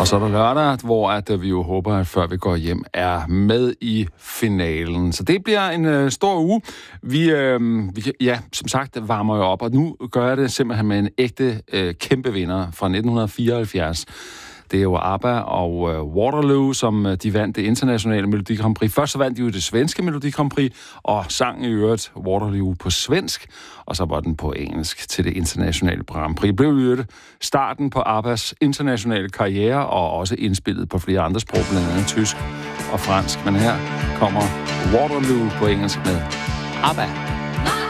Og så er der lørdag, hvor at vi jo håber, at før vi går hjem, er med i finalen. Så det bliver en stor uge. Vi som sagt, varmer jo op, og nu gør jeg det simpelthen med en ægte kæmpe vinder fra 1974. Det er jo ABBA og Waterloo, som de vandt det internationale Melodi Grand Prix. Først så vandt de jo det svenske Melodi Grand Prix, og sang i øvrigt Waterloo på svensk, og så var den på engelsk til det internationale Grand Prix. Det blev i øvrigt starten på ABBAs internationale karriere, og også indspillet på flere andre sprog, blandt andet tysk og fransk. Men her kommer Waterloo på engelsk med ABBA.